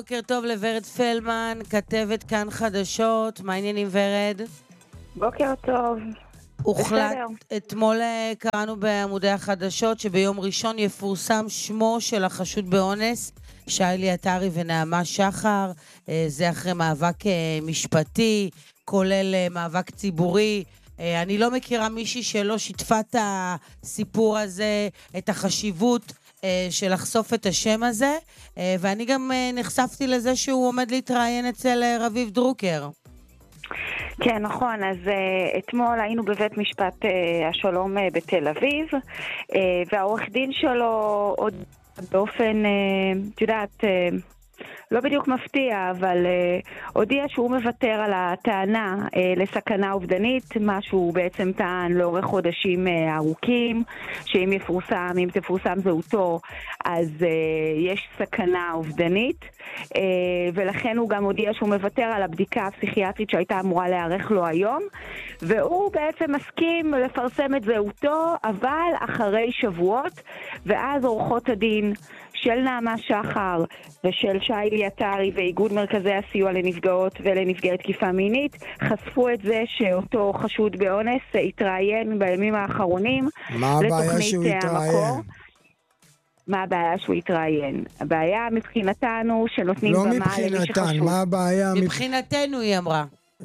בוקר טוב לוורד פלמן, כתבת כאן חדשות. מה העניינים ורד? בוקר טוב. הוחלט, בסדר. אתמול קראנו בעמודי החדשות שביום ראשון יפורסם שמו של החשוד באונס, שיילי עטרי ונעמה שחר. זה אחרי מאבק משפטי, כולל מאבק ציבורי. אני לא מכירה מישהי שלא שיתפה את הסיפור הזה, את החשיבות של לחשוף את השם הזה, ואני גם נחשפתי לזה שהוא עומד להתראיין אצל רביב דרוקר. כן, נכון. אז אתמול היינו בבית משפט השלום בתל אביב, והעורך דין שלו עוד באופן, את יודעת, לא בדיוק מפתיע, אבל הודיע שהוא מוותר על הטענה לסכנה אובדנית, מה שהוא בעצם טען לאורך חודשים ארוכים, שאם תפורסם זהותו, אז יש סכנה אובדנית, ולכן הוא גם הודיע שהוא מוותר על הבדיקה הפסיכיאטרית שהייתה אמורה להיערך לו היום, והוא בעצם מסכים לפרסם את זהותו, אבל אחרי שבועות, ואז עורכות הדין של נעמה שחר ושל שיילי עטרי ואיגוד מרכזי הסיוע לנפגעות ולנפגעי תקיפה מינית חשפו את זה שאותו חשוד באונס התראיין בימים האחרונים לתוכנית המקור. מה הבעיה שהוא יתראיין? הבעיה מבחינתנו שנותנים במה למי שחשוב. לא מבחינתן, מה הבעיה? מבחינתנו היא אמרה.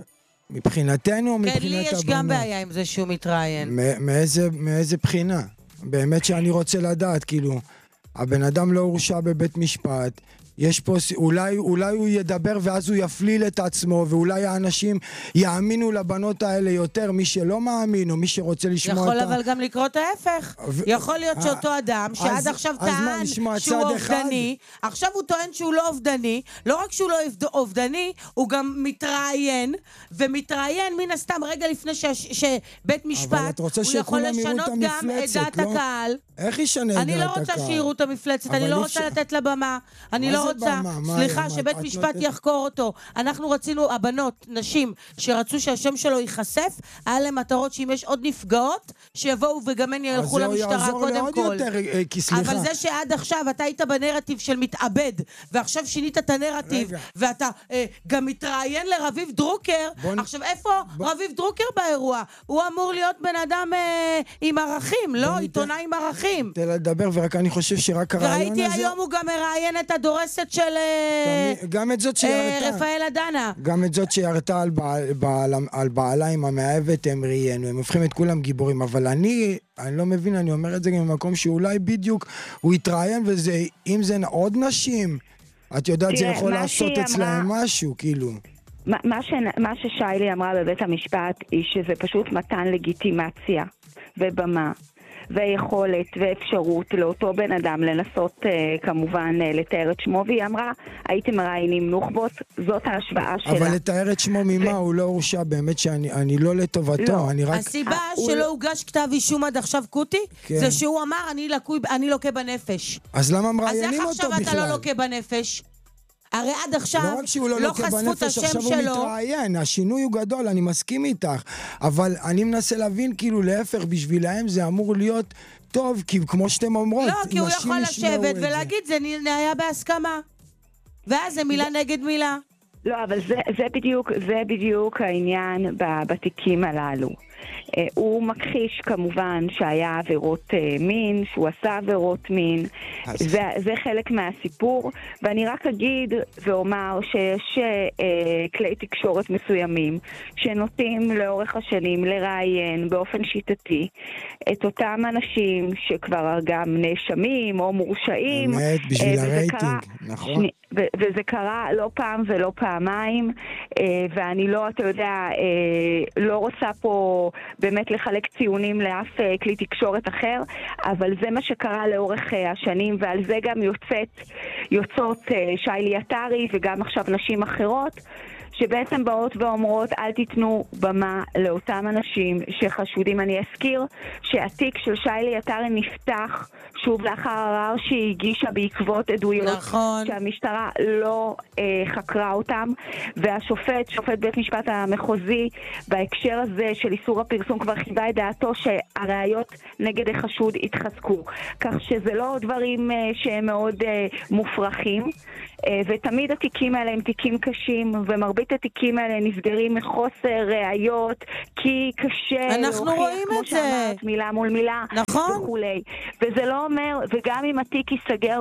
מבחינתנו או מבחינת כן, לי יש גם בעיה עם זה שהוא מתראיין. מאיזה בחינה? באמת שאני רוצה לדעת, כאילו, הבן אדם לא הורשע בבית משפט, יש פה, אולי הוא ידבר ואז הוא יפליל את עצמו, ואולי האנשים יאמינו לבנות האלה יותר, מי שלא מאמין או מי שרוצה לשמוע יכול אבל גם לקרות ההפך. יכול להיות שאותו אדם שעד עכשיו טען שהוא אובדני, עכשיו הוא טוען שהוא לא אובדני, לא רק שהוא לא אובדני, הוא גם מתראיין, ומתראיין מן הסתם רגע לפני שבית משפט, הוא יכול לשנות גם את דעת הקהל. איך ישנה את דעת הקהל? אני לא רוצה שיראו את המפלצת, אני לא רוצה לתת לה במה, אני לא רוצה, סליחה, שבית משפט יחקור אותו. אנחנו רצינו, הבנות, נשים, שרצו שהשם שלו ייחשף, היה להם מטרות שאם יש עוד נפגעות, שיבואו וגם הן ילכו למשטרה קודם כל. אבל זה שעד עכשיו אתה היית בנרטיב של מתאבד, ועכשיו שינית את הנרטיב, ואתה גם מתראיין לרביב דרוקר, עכשיו איפה רביב דרוקר באירוע? הוא אמור להיות בן אדם עם ערכים, לא עיתונאי עם ערכים. תן לדבר, ורק אני חושב שרק הרעיון הזה... וראיתי היום הוא גם מראיין את הדורסת של גם את זאת שירתה, רפאל אדנה. גם את זאת שירתה על בעלה עם המאהבת, הם ראיינו, הם הופכים את כולם גיבורים, אבל אני לא מבין, אני אומר את זה גם במקום שאולי בדיוק הוא יתראיין, וזה, אם זה עוד נשים, את יודעת, זה יכול לעשות אצלהם משהו, כאילו. מה ששיילי אמרה בבית המשפט, היא שזה פשוט מתן לגיטימציה ובמה. ויכולת ואפשרות לאותו בן אדם לנסות כמובן לתאר את שמו, והיא אמרה, הייתם מראיינים נוח'בות, זאת ההשוואה שלה. אבל לתאר את שמו ממה הוא לא הורשע, באמת שאני לא לטובתו, לא. אני רק... הסיבה שלא הוגש כתב אישום עד עכשיו קוטי, זה שהוא אמר, אני לוקה בנפש. אז למה מראיינים אותו בכלל? אז איך עכשיו אתה לא לוקה בנפש? הרי עד עכשיו לא חשפו את השם שלו. עכשיו הוא מתראיין, השינוי הוא גדול, אני מסכים איתך, אבל אני מנסה להבין, כאילו להפך, בשבילהם זה אמור להיות טוב, כי כמו שאתם אומרות, לא, כי הוא יכול לשבת ולהגיד, זה היה בהסכמה, ואז זה מילה נגד מילה. לא, אבל זה בדיוק העניין בתיקים הללו. הוא מכחיש כמובן שהיה עבירות מין, שהוא עשה עבירות מין, זה חלק מהסיפור, ואני רק אגיד ואומר שיש כלי תקשורת מסוימים שנוטים לאורך השנים לראיין באופן שיטתי את אותם אנשים שכבר גם נאשמים או מורשעים. באמת, בשביל הרייטינג, נכון. וזה קרה לא פעם ולא פעמיים, ואני לא, אתה יודע, לא רוצה פה באמת לחלק ציונים לאף כלי תקשורת אחר, אבל זה מה שקרה לאורך השנים, ועל זה גם יוצאות שיילי עטרי וגם עכשיו נשים אחרות, שבעצם באות ואומרות אל תיתנו במה לאותם אנשים שחשודים. אני אזכיר שהתיק של שיילי עטרי נפתח שוב לאחר ערר שהיא הגישה בעקבות עדויות שהמשטרה לא חקרה אותם, והשופט, שופט בית משפט המחוזי, בהקשר הזה של איסור הפרסום כבר חיווה את דעתו שהראיות נגד החשוד התחזקו, כך שזה לא דברים שהם מאוד מופרכים, ותמיד התיקים האלה הם תיקים קשים, ומרבית התיקים האלה נסגרים מחוסר ראיות, כי קשה להוכיח, כמו שאמרת, מילה מול מילה וכולי. וזה לא אומר, וגם אם התיק ייסגר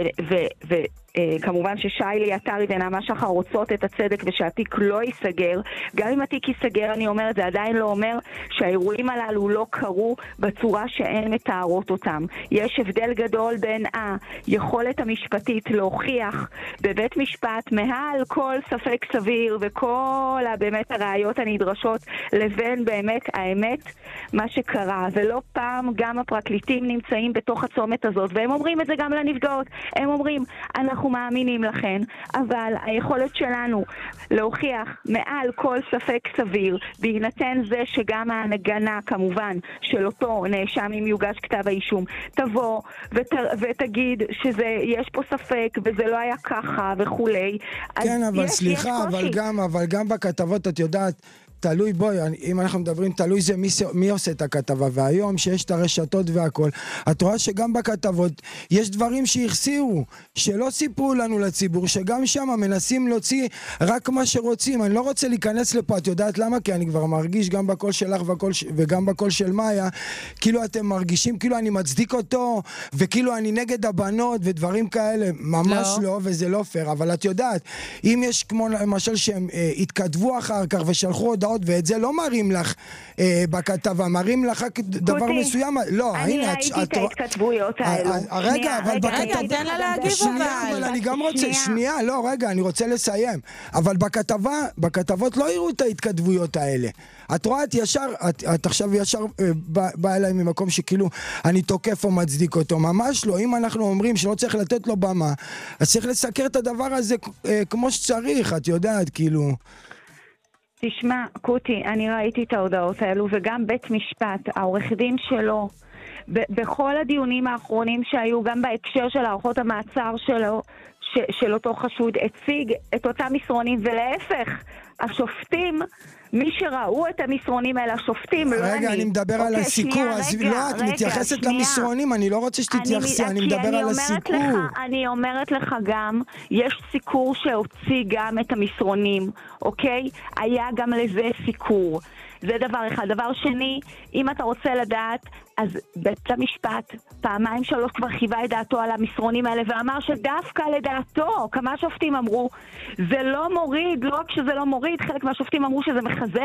כמובן ששיילי עטרי ונעמה שחר רוצות את הצדק ושהתיק לא ייסגר, גם אם התיק ייסגר, אני אומרת, זה עדיין לא אומר שהאירועים הללו לא קרו בצורה שהן מתארות אותם. יש הבדל גדול בין היכולת המשפטית להוכיח בבית משפט מעל כל ספק סביר וכל באמת הראיות הנדרשות, לבין באמת האמת, מה שקרה. ולא פעם גם הפרקליטים נמצאים בתוך הצומת הזאת, והם אומרים את זה גם לנפגעות. הם אומרים, אנחנו מאמינים לכן, אבל היכולת שלנו להוכיח מעל כל ספק סביר, בהינתן זה שגם ההגנה כמובן של אותו נאשם אם יוגש כתב האישום תבוא ותגיד שיש פה ספק וזה לא היה ככה וכולי. כן, אבל סליחה, אבל גם בכתבות את יודעת, תלוי, בואי, אם אנחנו מדברים, תלוי זה מי עושה את הכתבה, והיום שיש את הרשתות והכל, את רואה שגם בכתבות יש דברים שהחסירו, שלא סיפרו לנו לציבור, שגם שם מנסים להוציא רק מה שרוצים. אני לא רוצה להיכנס לפה, את יודעת למה? כי אני כבר מרגיש גם בקול שלך וגם בקול של מאיה, כאילו אתם מרגישים כאילו אני מצדיק אותו, וכאילו אני נגד הבנות ודברים כאלה, ממש לא, וזה לא פייר. אבל את יודעת, אם יש כמו למשל שהם התכתבו אחר כך ושלחו הודעות, ואת זה לא מראים לך בכתבה, מראים לך דבר מסוים. לא, אני ראיתי את ההתכתבויות האלו. רגע, אבל בכתבה... תן לה להגיב אבל אני גם רוצה... שנייה, לא, רגע, אני רוצה לסיים. אבל בכתבות לא יראו את ההתכתבויות האלה. את רואה, את עכשיו ישר באה אליי ממקום שכאילו אני תוקף או מצדיק אותו. ממש לא. אם אנחנו אומרים שלא צריך לתת לו במה, אז צריך לסקר את הדבר הזה כמו שצריך, את יודעת, כאילו... תשמע, קוטי, אני ראיתי את ההודעות האלו, וגם בית משפט, העורך דין שלו, בכל הדיונים האחרונים שהיו, גם בהקשר של הערכות המעצר שלו, של אותו חשוד, הציג את אותם מסרונים, ולהפך, השופטים, מי שראו את המסרונים האלה, השופטים, לא אני. רגע, אני מדבר על הסיקור, אז לא, את מתייחסת למסרונים, אני לא רוצה שתתייחסי, אני מדבר על הסיקור. אני אומרת לך גם, יש סיקור שהוציא גם את המסרונים, אוקיי? היה גם לזה סיקור. זה דבר אחד. דבר שני, אם אתה רוצה לדעת, אז בית המשפט פעמיים שלוש כבר חיווה את דעתו על המסרונים האלה, ואמר שדווקא לדעתו, כמה שופטים אמרו, זה לא מוריד, לא רק שזה לא מוריד, חלק מהשופטים אמרו שזה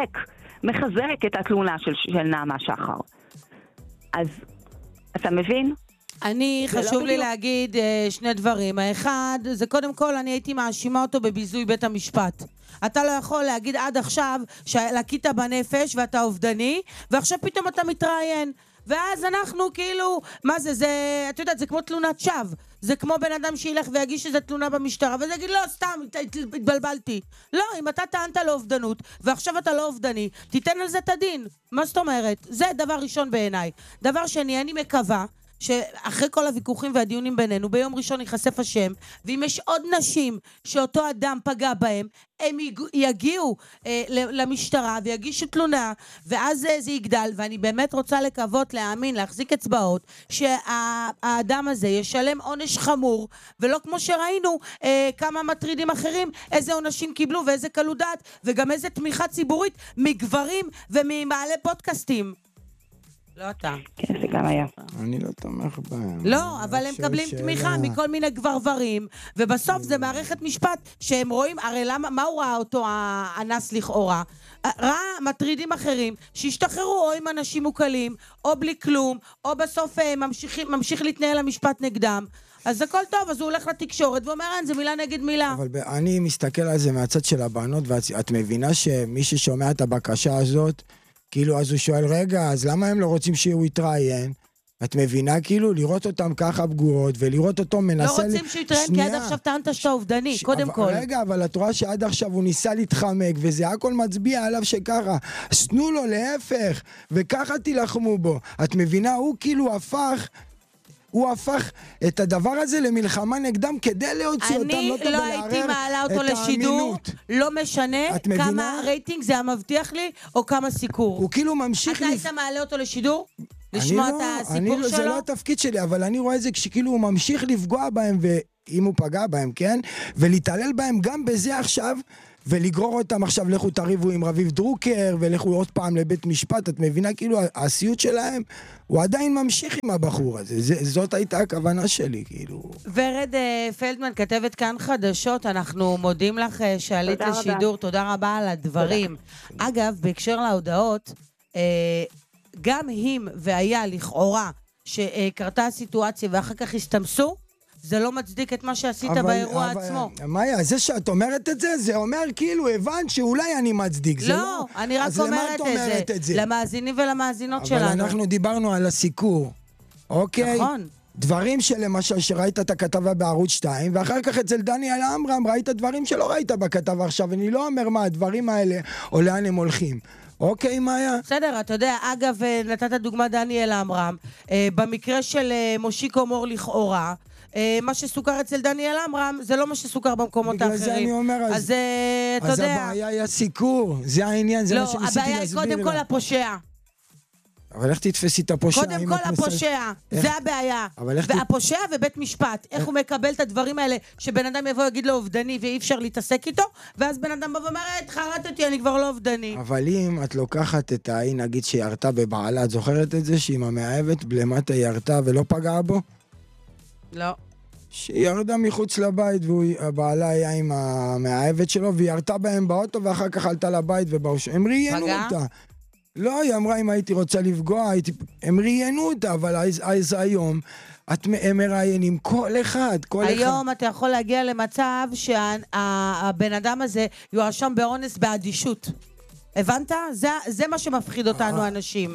מחזק את התלונה של נעמה שחר. אז אתה מבין? חשוב לי להגיד שני דברים. האחד, זה קודם כל אני הייתי מאשימה אותו בביזוי בית המשפט. אתה לא יכול להגיד עד עכשיו שלקית בנפש ואתה אובדני, ועכשיו פתאום אתה מתראיין. ואז אנחנו כאילו, מה זה, את יודעת, זה כמו תלונת שווא. זה כמו בן אדם שילך ויגיש איזה תלונה במשטרה, וזה יגיד, לא, סתם, התבלבלתי. לא, אם אתה טענת לאובדנות, ועכשיו אתה לא אובדני, תיתן על זה את הדין. מה זאת אומרת? זה דבר ראשון בעיניי. דבר שני, אני מקווה, שאחרי כל הוויכוחים והדיונים בינינו, ביום ראשון ייחשף השם, ואם יש עוד נשים שאותו אדם פגע בהם, הם יגיעו למשטרה ויגישו תלונה, ואז זה יגדל, ואני באמת רוצה לקוות, להאמין, להחזיק אצבעות, שהאדם הזה ישלם עונש חמור, ולא כמו שראינו כמה מטרידים אחרים, איזה עונשים קיבלו ואיזה קלות דעת, וגם איזה תמיכה ציבורית מגברים וממעלה פודקאסטים. לא אתה. כן, זה גם היה. אני לא תומך בהם. לא, אבל הם מקבלים תמיכה מכל מיני גברברים, ובסוף זה מערכת משפט שהם רואים, הרי מה הוא ראה אותו האנס לכאורה? ראה מטרידים אחרים שהשתחררו או עם אנשים מוקלים, או בלי כלום, או בסוף ממשיך להתנהל המשפט נגדם. אז הכל טוב, אז הוא הולך לתקשורת ואומר, אין, זה מילה נגד מילה. אבל אני מסתכל על זה מהצד של הבנות, ואת מבינה שמי ששומע את הבקשה הזאת, כאילו אז הוא שואל, רגע, אז למה הם לא רוצים שהוא יתראיין? את מבינה כאילו? לראות אותם ככה פגועות, ולראות אותו מנסה... לא רוצים שהוא יתראיין, כי עד עכשיו טענת שאתה אובדני, קודם כל. רגע, אבל את רואה שעד עכשיו הוא ניסה להתחמק, וזה הכל מצביע עליו שככה. אז תנו לו להפך, וככה תילחמו בו. את מבינה? הוא כאילו הוא הפך את הדבר הזה למלחמה נגדם כדי להוציא אותם, לא אני לא הייתי מעלה אותו לשידור, לא משנה כמה רייטינג זה המבטיח לי, או כמה סיקור. הוא כאילו ממשיך... אתה היית מעלה אותו לשידור? לשמוע את הסיפור שלו? זה לא התפקיד שלי, אבל אני רואה את זה כשכאילו הוא ממשיך לפגוע בהם, ואם הוא פגע בהם, כן? ולהתעלל בהם גם בזה עכשיו, ולגרור אותם עכשיו, לכו תריבו עם רביב דרוקר, ולכו עוד פעם לבית משפט, את מבינה? כאילו הסיוט שלהם, הוא עדיין ממשיך עם הבחור הזה, זאת הייתה הכוונה שלי, כאילו. ורד פלדמן, כתבת כאן חדשות, אנחנו מודים לך שעלית לשידור, תודה רבה על הדברים. אגב, בהקשר להודעות, גם אם והיה לכאורה שקרתה הסיטואציה ואחר כך הסתמסו, זה לא מצדיק את מה שעשית באירוע עצמו. מאיה, זה שאת אומרת את זה, זה אומר כאילו הבנת שאולי אני מצדיק. לא, אני רק אומרת את זה. למאזינים ולמאזינות שלנו. אבל אנחנו דיברנו על הסיקור, אוקיי? נכון. דברים שלמשל שראית את הכתבה בערוץ 2, ואחר כך אצל דניאל עמרם ראית דברים שלא ראית בכתבה. עכשיו, אני לא אומר מה הדברים האלה או לאן הם הולכים. אוקיי, מאיה? בסדר, אתה יודע, אגב, נתת דוגמה דניאל עמרם, במקרה של מושיקו מור לכאורה, מה שסוכר אצל דניאל עמרם, זה לא מה שסוכר במקומות האחרים. בגלל זה אני אומר, אז אתה יודע... אז הבעיה היא הסיקור, זה העניין, זה מה שניסיתי להסביר. לא, הבעיה היא קודם כל הפושע. אבל איך תתפסי את הפושע? קודם כל הפושע, זה הבעיה. והפושע ובית משפט, איך הוא מקבל את הדברים האלה, שבן אדם יבוא יגיד לו אובדני ואי אפשר להתעסק איתו, ואז בן אדם בא ואומר, התחרטתי, אני כבר לא אובדני. אבל אם את לוקחת את ההיא, נגיד שירתה בבעלה, את זוכרת את זה? שעם המאהבת בלמטה ירתה ולא פגעה בו? לא. שהיא ירדה מחוץ לבית, והבעלה היה עם המאהבת שלו, והיא ירתה בהם באוטו, ואחר כך עלתה לבית הם ראיינו אותה. לא, היא אמרה, אם הייתי רוצה לפגוע, הם ראיינו אותה, אבל אז היום, הם מראיינים כל אחד. היום אתה יכול להגיע למצב שהבן אדם הזה יואשם באונס באדישות. הבנת? זה מה שמפחיד אותנו אנשים.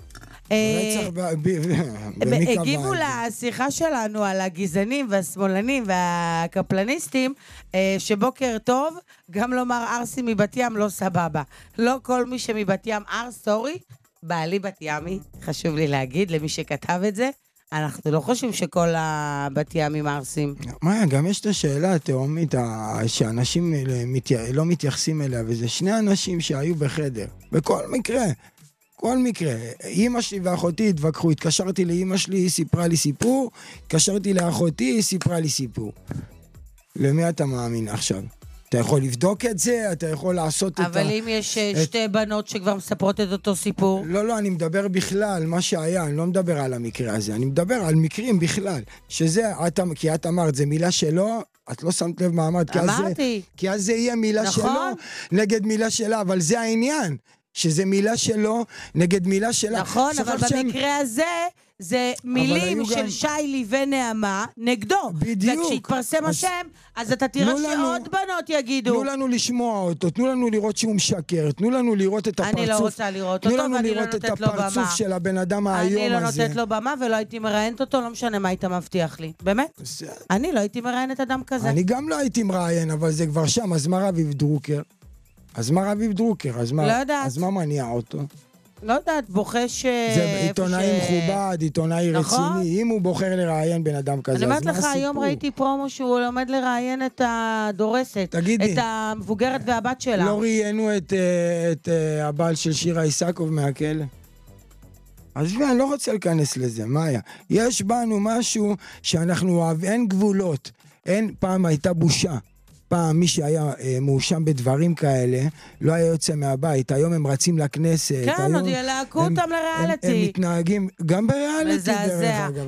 הגיבו לשיחה שלנו על הגזענים והשמאלנים והקפלניסטים, שבוקר טוב, גם לומר ארסי מבת ים לא סבבה. לא כל מי שמבת ים סורי, בעלי בת ימי, חשוב לי להגיד למי שכתב את זה, אנחנו לא חושבים שכל הבת ימים ארסים. מה, גם יש את השאלה התאומית שאנשים לא מתייחסים אליה, וזה שני אנשים שהיו בחדר, בכל מקרה. כל מקרה, אמא שלי ואחותי התווכחו, התקשרתי לאמא שלי, היא סיפרה לי סיפור, התקשרתי לאחותי, היא סיפרה לי סיפור. למי אתה מאמין עכשיו? אתה יכול לבדוק את זה, אתה יכול לעשות את אבל אם יש שתי בנות שכבר מספרות את אותו סיפור? לא, אני מדבר בכלל, מה שהיה, אני לא מדבר על המקרה הזה, אני מדבר על מקרים בכלל, שזה, כי את אמרת, זה מילה שלו, את לא שמת לב מעמד, כי אז זה יהיה מילה שלו נגד מילה שלה, אבל זה העניין. שזה מילה שלו נגד מילה שלה. נכון, אבל במקרה הזה זה מילים של שיילי ונעמה נגדו. בדיוק. וכשהתפרסם השם, אז אתה תראה שעוד בנות יגידו. תנו לנו לשמוע אותו, תנו לנו לראות שהוא משקר, תנו לנו לראות את הפרצוף. אני לא רוצה לראות אותו, ואני לא נותנת לו במה. תנו לנו לראות את הפרצוף של הבן אדם היום הזה. אני לא נותנת לו במה, ולא הייתי מראיינת אותו, לא משנה מה היית מבטיח לי. באמת? אני לא הייתי מראיינת אדם כזה. אני גם לא הייתי מראיין, אבל זה כבר שם, אז מה רביב דרוקר? אז מה מניע אותו? לא יודעת, בוחש... זה עיתונאי מכובד, עיתונאי רציני, אם הוא בוחר לראיין בן אדם כזה, אז מה הסיפור? אני אומרת לך, היום ראיתי פרומו שהוא לומד לראיין את הדורסת, את המבוגרת והבת שלה. לא ראיינו את הבעל של שירה איסקוב מהכלא? אז אני לא רוצה להיכנס לזה, מאיה. יש בנו משהו שאנחנו אוהב, אין גבולות, פעם הייתה בושה. פעם מי שהיה מאושם בדברים כאלה, לא היה יוצא מהבית. היום הם רצים לכנסת. כן, עוד ילהקו אותם לריאליטי. הם מתנהגים גם בריאליטי דרך אגב.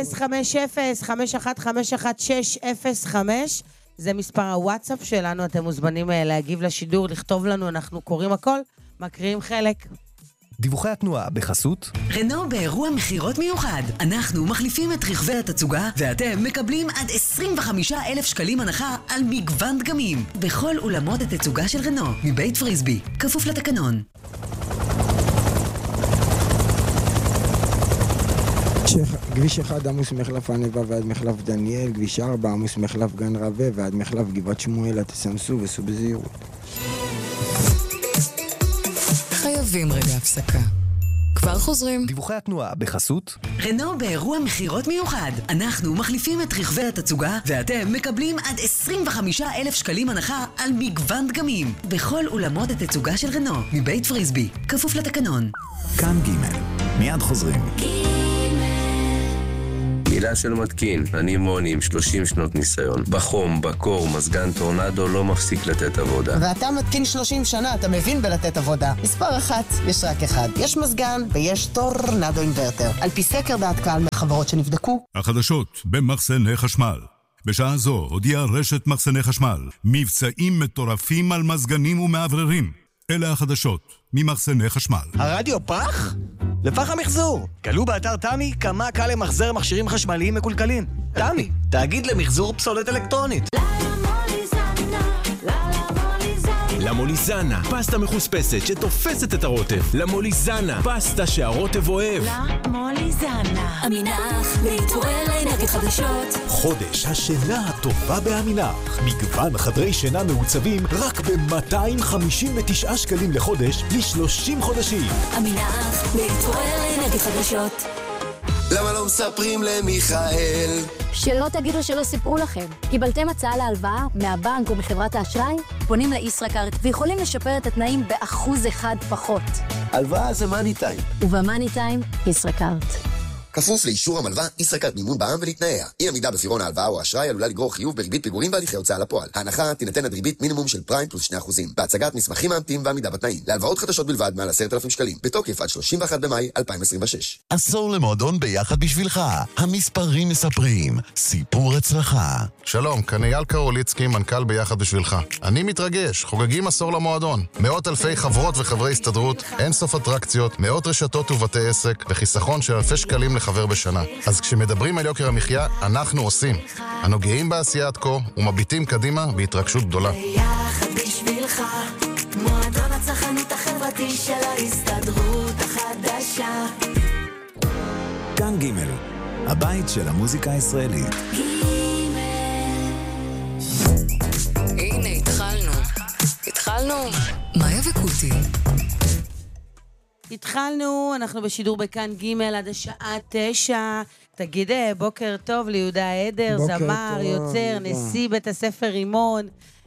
050-511-605, זה מספר הוואטסאפ שלנו, אתם מוזמנים להגיב לשידור, לכתוב לנו, אנחנו קוראים הכל, מקריאים חלק. דיווחי התנועה בחסות רנו באירוע מחירות מיוחד. אנחנו מחליפים את רכבי התצוגה ואתם מקבלים עד 25,000 שקלים הנחה על מגוון דגמים בכל אולמות התצוגה של רנו מבית פריסבי, כפוף לתקנון. כביש 1 עמוס מחלף ענבה ועד מחלף דניאל, כביש 4 עמוס מחלף גן רווה ועד מחלף גבעת שמואל, תסמסו וסעו בזהירות. חייבים רגע הפסקה. כבר חוזרים. דיווחי התנועה בחסות רנו באירוע מחירות מיוחד. אנחנו מחליפים את רכבי התצוגה, ואתם מקבלים עד 25,000 שקלים הנחה על מגוון דגמים. בכל אולמות התצוגה של רנו, מבית פריסבי, כפוף לתקנון. כאן ג' מיד חוזרים. מילה של מתקין, אני מוני עם 30 שנות ניסיון. בחום, בקור, מזגן טורנדו לא מפסיק לתת עבודה. ואתה מתקין 30 שנה, אתה מבין בלתת עבודה. מספר 1, יש רק אחד. יש מזגן ויש טורנדו אינברטר. על פי סקר דעת קהל מחברות שנבדקו. החדשות במחסני חשמל. בשעה זו הודיעה רשת מחסני חשמל מבצעים מטורפים על מזגנים ומעבררים. אלה החדשות ממחסני חשמל. הרדיו פח? לפח המחזור. קלו באתר תמי כמה קל למחזר מכשירים חשמליים מקולקלים. תמי, תאגיד למחזור פסולת אלקטרונית. למוליזנה, פסטה מחוספסת שתופסת את הרוטב. למוליזנה, פסטה שהרוטב אוהב. למוליזנה, אמינח, להתעורר לאנרגיות חדשות. חודש השינה הטובה באמינח. מגוון חדרי שינה מעוצבים רק ב-259 שקלים לחודש ל-30 חודשים. אמינח, להתעורר לאנרגיות חדשות. למה לא מספרים למיכאל? שלא תגידו שלא סיפרו לכם. קיבלתם הצעה להלוואה מהבנק או מחברת האשראי? פונים לישראכרט ויכולים לשפר את התנאים ב1% פחות. הלוואה זה מאני טיים. ובמאני טיים, ישראכרט. כפוף לאישור המלווה, ישראכרט מימון בע"מ ולתנאיה. אי עמידה בפירעון ההלוואה או האשראי עלולה לגרור חיוב בריבית פיגורים והליכי הוצאה לפועל. ההנחה תינתן עד ריבית מינימום של פריים פלוס 2%. בהצגת מסמכים מאמתים ועמידה בתנאים. להלוואות חדשות בלבד מעל 10,000 שקלים. בתוקף עד 31 במאי 2026. עשור למועדון ביחד בשבילך. המספרים מספרים. סיפור הצלחה. שלום, כאן אייל קרוליצקי, מנכ"ל ביחד בשבילך. אני מתרגש, חוגגים עשור למועדון. מאות אלפי חברות וחברי הסתדרות, אין סוף אטרקציות, מאות רשתות ובתי עסק, וחיסכון של אלפי שקלים לחבר בשנה. אז כשמדברים על יוקר המחיה, אנחנו עושים. אנו גאים בעשייה עד כה ומביטים קדימה בהתרגשות גדולה. ביחד בשבילך, מועדון הצרכנות החברתי של ההסתדרות החדשה. כאן ג' הבית של המוזיקה הישראלית. הנה, התחלנו. מאיה וקוטי. התחלנו, אנחנו בשידור בכאן ג' עד השעה 9. תגיד בוקר טוב ליהודה עדר, זמר, יוצר, נשיא בית הספר רימון,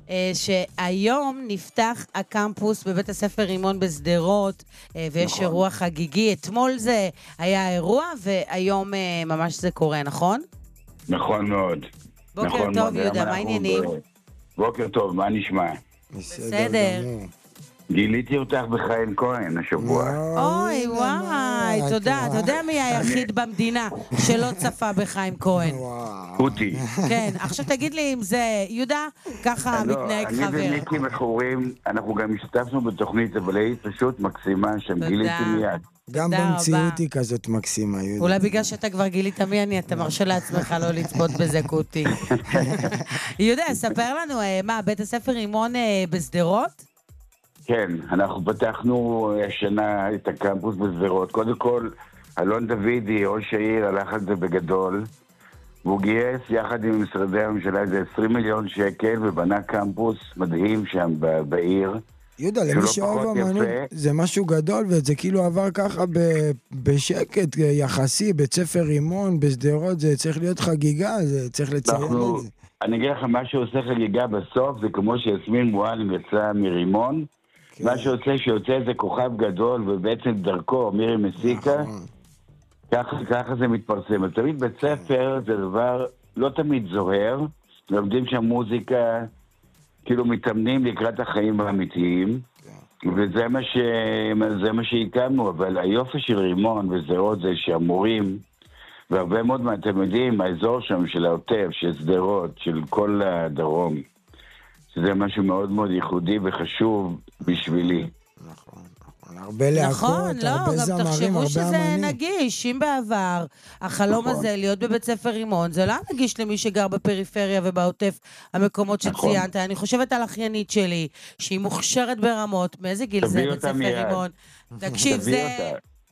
שהיום נפתח הקמפוס בבית הספר רימון בסדרות, ויש אירוע חגיגי. אתמול זה היה אירוע, והיום ממש זה קורה, נכון? נכון מאוד. בוקר טוב יהודה, מה העניינים? בוקר טוב, מה נשמע? בסדר. גיליתי אותך בחיים כהן השבוע. אוי, וואי, תודה. אתה יודע מי היחיד במדינה שלא צפה בחיים כהן? אותי. כן, עכשיו תגיד לי אם זה יהודה, ככה מתנהג חבר. אני ומיקי מכורים, אנחנו גם השתתפנו בתוכנית, אבל היא פשוט מקסימה שם, גיליתי מיד. גם במציאות היא כזאת מקסימה, יהודה. אולי בגלל שאתה כבר גילית מי אני, אתה מרשה לעצמך לא לצפות בזה, קוטי. יהודה, ספר לנו, מה, בית הספר רימון בסדרות? כן, אנחנו פתחנו השנה את הקמפוס בסדרות. קודם כל, אלון דוידי, ראש העיר, הלך על זה בגדול, והוא גייס יחד עם משרדי הממשלה איזה 20 מיליון שקל, ובנה קמפוס מדהים שם בעיר. יהודה, למי שאוהב אמנות, זה משהו גדול, וזה כאילו עבר ככה בשקט יחסי, בית ספר רימון, בסדרות, זה צריך להיות חגיגה, זה צריך לציין את זה. אני אגיד לך, מה שעושה חגיגה בסוף, זה כמו שיסמין מועלם יצא מרימון, מה שיוצא זה כוכב גדול, ובעצם דרכו, מירי מסיקה, ככה זה מתפרסם. אז תמיד בית ספר זה דבר לא תמיד זוהר, לומדים שם מוזיקה, כאילו מתאמנים לקראת החיים האמיתיים, וזה מה שהקמנו, אבל היופי של רימון וזרות זה שהמורים, והרבה מאוד מהתלמידים, האזור שם של העוטף, של סדרות, של כל הדרום, שזה משהו מאוד מאוד ייחודי וחשוב בשבילי. הרבה להקות, הרבה זמרים, הרבה אמנים. תחשבו שזה נגיש, אם בעבר החלום הזה להיות בבית ספר רימון, זה לא נגיש למי שגר בפריפריה ובעוטף המקומות שציינת. אני חושבת על אחיינית שלי, שהיא מוכשרת ברמות, מאיזה גיל זה בית ספר רימון? תקשיב, זה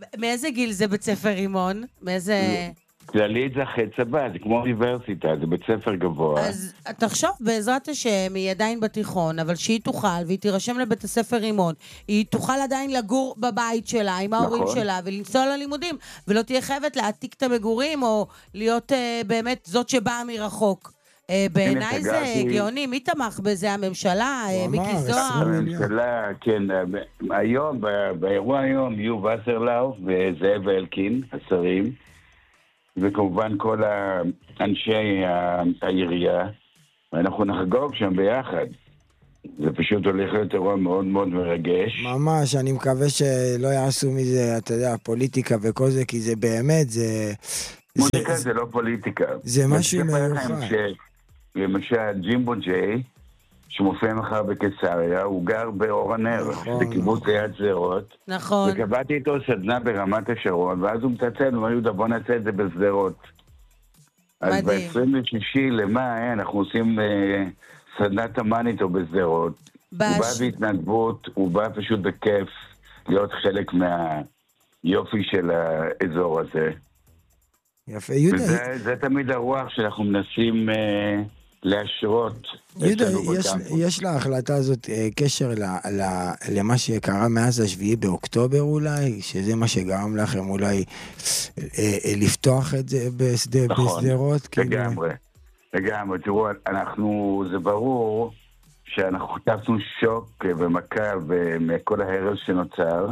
מאיזה גיל זה בית ספר רימון? מאיזה... כללית זה אחרי צבא, זה כמו אוניברסיטה, זה בית ספר גבוה. אז תחשוב, בעזרת השם, היא עדיין בתיכון, אבל שהיא תוכל, והיא תירשם לבית הספר רימון, היא תוכל עדיין לגור בבית שלה, עם ההורים שלה, ולנסוע ללימודים, ולא תהיה חייבת להעתיק את המגורים, או להיות באמת זאת שבאה מרחוק. בעיניי זה גאוני, מי תמך בזה? הממשלה? מיקי זוהר? הממשלה, כן. היום, באירוע היום, יהיו וסרלאוף וזאב אלקין, השרים, וכמובן כל אנשי העירייה, ואנחנו נחגוג שם ביחד. זה פשוט הולך להיות אירוע מאוד מאוד מרגש. ממש, אני מקווה שלא יעשו מזה, אתה יודע, פוליטיקה וכל זה, כי זה באמת, זה... מוזיקה זה לא פוליטיקה. זה משהו מיוחד. למשל, ג'ימבו ג'יי, שמופיע מחר בקיסריה, הוא גר באור הנר, בקיבוץ ליד שדרות. נכון. וקבעתי איתו סדנה ברמת השרון, ואז הוא מצלצל, הוא אומר, בוא נעשה את זה בשדרות. אז ב-26 למאי אנחנו עושים סדנת אמן איתו בשדרות. הוא בא בהתנדבות, הוא בא פשוט בכיף להיות חלק מהיופי של האזור הזה. יפה, יהודה. וזה תמיד הרוח שאנחנו מנסים להשרות. יהודה, יש להחלטה הזאת קשר למה שקרה מאז השביעי באוקטובר אולי, שזה מה שגרם לכם אולי לפתוח את זה בסדרות? לגמרי, תראו, זה ברור שאנחנו חטפנו שוק ומכה ומכל ההרס שנוצר,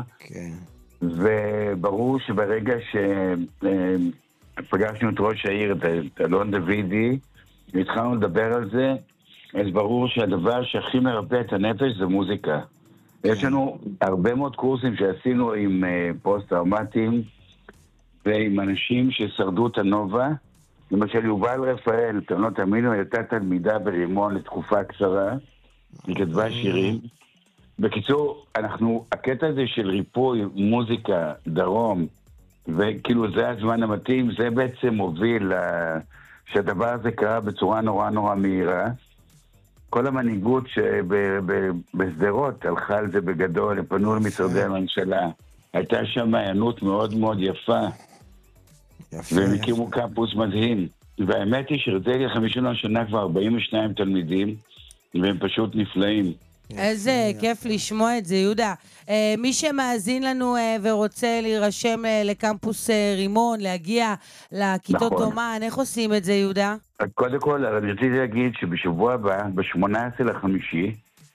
וברור שברגע פגשנו את ראש העיר, את אלון דוידי, והתחלנו לדבר על זה, אז ברור שהדבר שהכי מרפא את הנפש זה מוזיקה. יש לנו הרבה מאוד קורסים שעשינו עם פוסט-טראומטיים, ועם אנשים ששרדו את הנובה. למשל, יובל רפאל, אתם לא תאמינו, הייתה תלמידה ברימון לתקופה קצרה, היא כתבה שירים. בקיצור, הקטע הזה של ריפוי, מוזיקה, דרום, וכאילו זה הזמן המתאים, זה בעצם מוביל שהדבר הזה קרה בצורה נורא נורא מהירה. כל המנהיגות שבסדרות הלכה על זה בגדול, הם פנו למשרדי הממשלה. הייתה שם מעיינות מאוד מאוד יפה. והם הקימו קמפוס מדהים. והאמת היא שרציתי 50 שנה כבר 42 תלמידים, והם פשוט נפלאים. איזה כיף לשמוע את זה, יהודה. מי שמאזין לנו ורוצה להירשם לקמפוס רימון, להגיע לכיתות אומן, איך עושים את זה, יהודה? קודם כל, אני רציתי להגיד שבשבוע הבא, ב-18 לחמישי,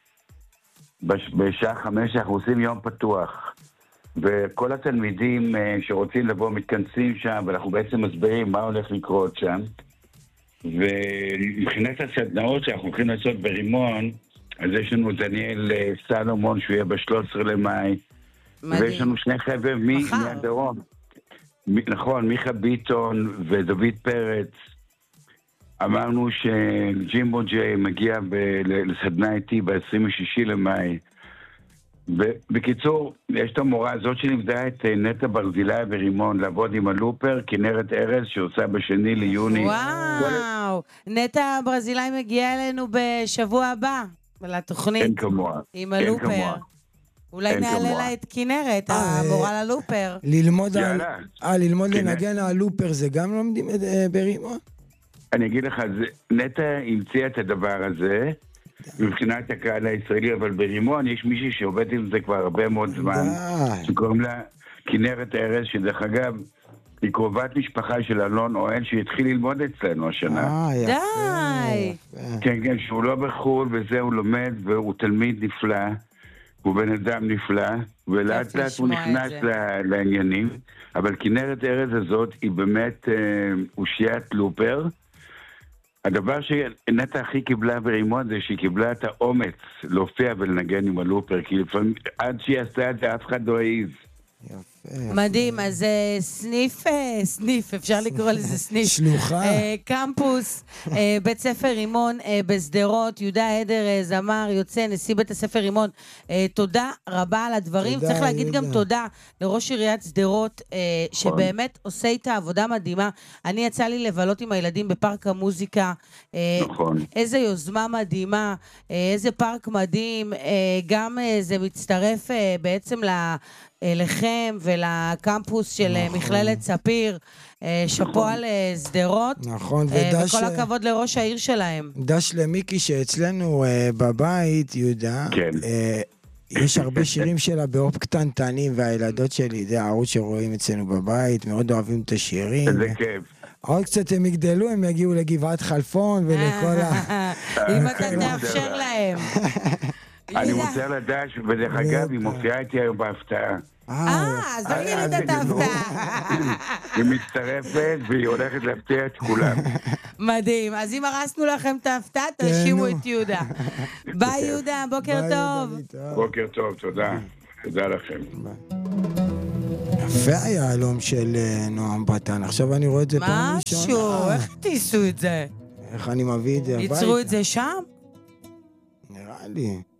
בשעה 5 אנחנו עושים יום פתוח. וכל התלמידים שרוצים לבוא מתכנסים שם, ואנחנו בעצם מסבירים מה הולך לקרות שם. ומבחינת הסדנאות שאנחנו הולכים לעשות ברימון, אז יש לנו דניאל סלומון שהוא יהיה ב-13 למאי. ויש לנו שני חבר מהדרום. נכון, מיכה ביטון ודוד פרץ. אמרנו שג'ימבו ג'יי מגיע לסדנה איתי ב-26 למאי. בקיצור, יש את המורה הזאת שנבדה את נטע ברזילי ברימון לעבוד עם הלופר, כנרת ארז שעושה בשני ליוני. וואו, נטע ברזילי מגיע אלינו בשבוע הבא. לתוכנית. אין כמוה. עם הלופר. אולי נעלה לה את כנרת, המורה ללופר. ללמוד לנגן הלופר, זה גם לומדים ברימון? אני אגיד לך, נטע המציאה את הדבר הזה, מבחינת הקהל הישראלי, אבל ברימון יש מישהי שעובד עם זה כבר הרבה מאוד זמן, שקוראים לה כנרת ארז, שדרך אגב, היא קרובת משפחה של אלון אוהל, שהתחיל ללמוד אצלנו השנה. די! כן, כן, שהוא לא בחול, וזה הוא לומד, והוא תלמיד נפלא, הוא בן אדם נפלא, ולאט לאט הוא נכנס לעניינים, אבל כנרת ארז הזאת היא באמת אושיית לופר. הדבר שנטע הכי קיבלה ברימון זה שהיא קיבלה את האומץ להופיע ולנגן עם הלופר, כי לפעמים עד שהיא עשתה את זה אף אחד לא העיז. מדהים, אז סניף, אפשר לקרוא לזה סניף. שלוחה. קמפוס, בית ספר רימון בסדרות, יהודה עדר זמר, יוצא, נשיא בית הספר רימון. תודה רבה על הדברים. צריך להגיד גם תודה לראש עיריית סדרות, שבאמת עושה איתה עבודה מדהימה. אני יצא לי לבלות עם הילדים בפארק המוזיקה. איזה יוזמה מדהימה, איזה פארק מדהים. גם זה מצטרף בעצם לכם ולקמפוס של מכללת ספיר, שפו על סדרות. נכון, וכל הכבוד לראש העיר שלהם. דש למיקי שאצלנו בבית, יהודה, יש הרבה שירים שלה באופ קטנטנים, והילדות שלי, זה הערוץ שרואים אצלנו בבית, מאוד אוהבים את השירים. זה כיף. עוד קצת הם יגדלו, הם יגיעו לגבעת חלפון ולכל אם אתה תאפשר להם. אני מוצא לדעת, ודרך אגב, היא מופיעה איתי היום בהפתעה. אז לא ילד את ההפתעה. היא מצטרפת והיא הולכת להפתיע את כולם. מדהים, אז אם הרסנו לכם את ההפתעה, תרשימו את יהודה. ביי יהודה, בוקר טוב. בוקר טוב, תודה. תודה לכם. יפה היהלום של נועם בטן, עכשיו אני רואה את זה פעם ראשונה. משהו, איך תיסו את זה? איך אני מביא את זה הביתה? ייצרו את זה שם? נראה לי.